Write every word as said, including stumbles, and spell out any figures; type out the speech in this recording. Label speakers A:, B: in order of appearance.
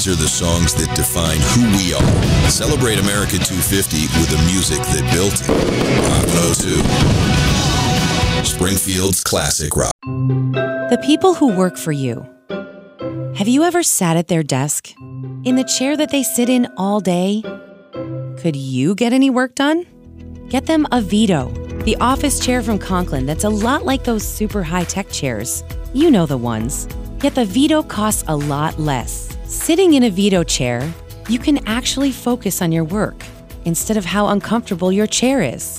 A: These are the songs that define who we are. Celebrate America two fifty with the music that built it. Rock one oh two. Springfield's classic rock.
B: The people who work for you. Have you ever sat at their desk? In the chair that they sit in all day? Could you get any work done? Get them a Vito, the office chair from Conklin that's a lot like those super high-tech chairs. You know the ones. Yet the Vito costs a lot less. Sitting in a Vito chair, you can actually focus on your work instead of how uncomfortable your chair is.